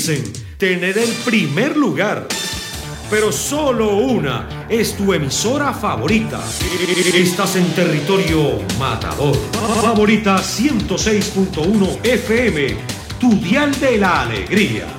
dicen tener el primer lugar. Pero solo una es tu emisora favorita. Estás en territorio matador. Favorita 106.1 FM, tu dial de la alegría.